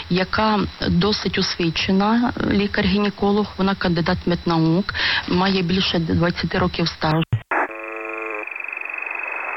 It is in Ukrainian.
яка досить освічена лікар-гінеколог, вона кандидат меднаук, має більше 20 років стажу.